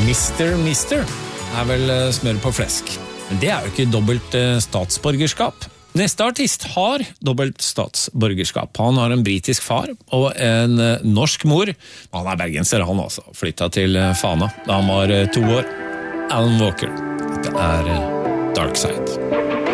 Mister er vel smør på flesk. Men det er jo ikke dobbelt statsborgerskap. Neste artist har dobbelt statsborgerskap. Han har en britisk far og en norsk mor. Han er bergenser, han også. Flyttet til Fana da han var 2 år. Alan Walker. Dette er Dark Side.